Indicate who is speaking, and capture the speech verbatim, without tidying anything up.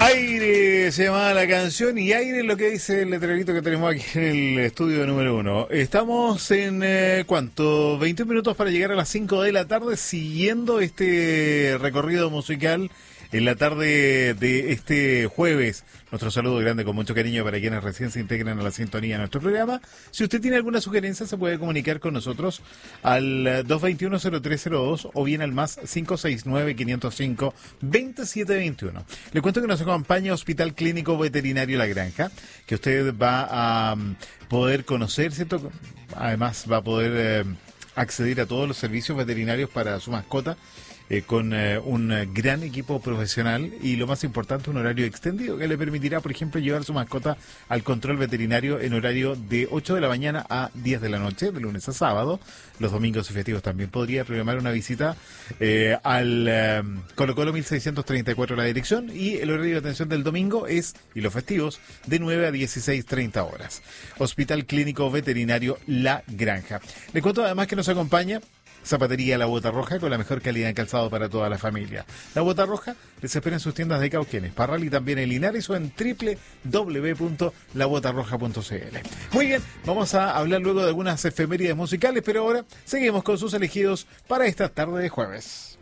Speaker 1: Aire se llama la canción y aire es lo que dice el letrerito que tenemos aquí en el estudio número uno. Estamos en, eh, ¿cuánto? veintiún minutos para llegar a las cinco de la tarde siguiendo este recorrido musical en la tarde de este jueves. Nuestro saludo grande con mucho cariño para quienes recién se integran a la sintonía de nuestro programa. Si usted tiene alguna sugerencia, se puede comunicar con nosotros al dos dos uno, cero tres cero dos o bien al más cinco seis nueve, quinientos cinco, veintisiete veintiuno. Le cuento que nos acompaña Hospital Clínico Veterinario La Granja, que usted va a um, poder conocer, ¿cierto? Además va a poder eh, acceder a todos los servicios veterinarios para su mascota. Eh, con eh, un gran equipo profesional y lo más importante, un horario extendido que le permitirá, por ejemplo, llevar su mascota al control veterinario en horario de ocho de la mañana a diez de la noche, de lunes a sábado. Los domingos y festivos también podría programar una visita eh, al eh, Colo Colo mil seiscientos treinta y cuatro la dirección, y el horario de atención del domingo es, y los festivos, de nueve a dieciséis treinta horas. Hospital Clínico Veterinario La Granja. Le cuento además que nos acompaña Zapatería La Bota Roja, con la mejor calidad en calzado para toda la familia. La Bota Roja les espera en sus tiendas de Cauquenes, Parral y también en Linares o en doble u doble u doble u punto la bota roja punto c l. Muy bien, vamos a hablar luego de algunas efemérides musicales, pero ahora seguimos con sus elegidos para esta tarde de jueves.